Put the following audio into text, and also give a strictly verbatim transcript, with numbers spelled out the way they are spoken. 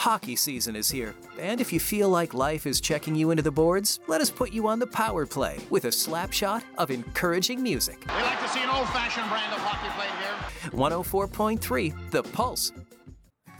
Hockey season is here, and if you feel like life is checking you into the boards, let us put you on the power play with a slap shot of encouraging music. We like to see an old-fashioned brand of hockey played here. one oh four point three The Pulse,